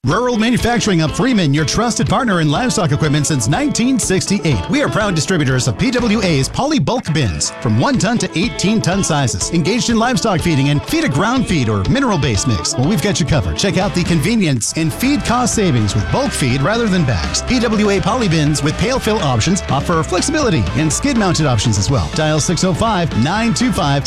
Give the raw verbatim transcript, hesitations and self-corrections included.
Rural Manufacturing of Freeman, your trusted partner in livestock equipment since nineteen sixty-eight. We are proud distributors of P W A's poly bulk bins from one ton to eighteen ton sizes, engaged in livestock feeding and feed a ground feed or mineral-based mix. Well, we've got you covered. Check out the convenience and feed cost savings with bulk feed rather than bags. P W A poly bins with pail fill options offer flexibility and skid-mounted options as well. Dial six oh five, nine two five,